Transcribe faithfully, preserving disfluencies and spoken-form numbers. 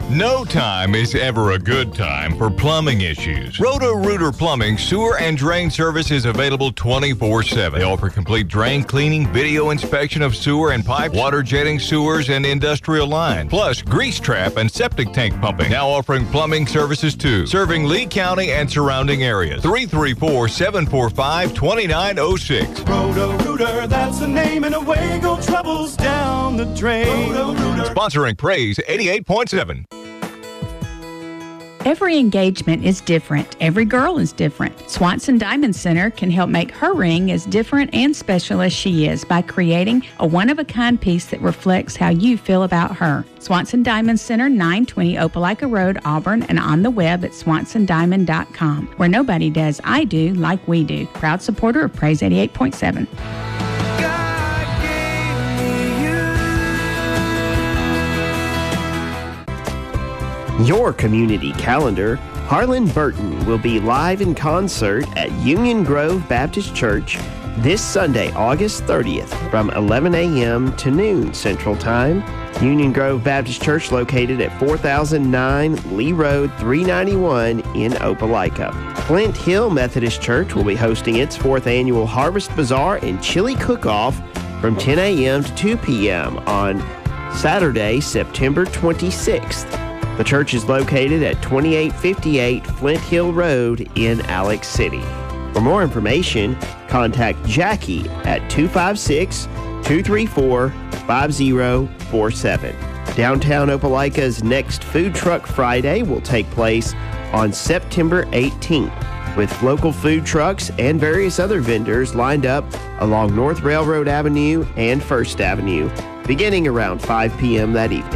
No time is ever a good time for plumbing issues. Roto-Rooter Plumbing sewer and drain service is available twenty-four seven. They offer complete drain cleaning, video inspection of sewer and pipe, water jetting sewers and industrial line, plus grease trap and septic tank pumping. Now offering plumbing services too, serving Lee County and surrounding areas. three three four, seven four five, two nine zero six. Roto-Rooter, that's the name, and away go troubles down the drain. Roto-Rooter. Sponsoring Praise eighty-eight point seven. Every engagement is different. Every girl is different. Swanson Diamond Center can help make her ring as different and special as she is by creating a one-of-a-kind piece that reflects how you feel about her. Swanson Diamond Center, nine twenty Opelika Road, Auburn, and on the web at swanson diamond dot com, where nobody does I do like we do. Proud supporter of Praise eighty-eight point seven. Your community calendar. Harlan Burton will be live in concert at Union Grove Baptist Church this Sunday, August thirtieth, from eleven a.m. to noon Central Time. Union Grove Baptist Church, located at four thousand nine Lee Road, three ninety-one in Opelika. Flint Hill Methodist Church will be hosting its fourth annual Harvest Bazaar and Chili Cook-Off from ten a.m. to two p.m. on Saturday, September twenty-sixth. The church is located at twenty-eight fifty-eight Flint Hill Road in Alex City. For more information, contact Jackie at two five six, two three four, five zero four seven. Downtown Opelika's next Food Truck Friday will take place on September eighteenth, with local food trucks and various other vendors lined up along North Railroad Avenue and First Avenue, beginning around five p.m. that evening.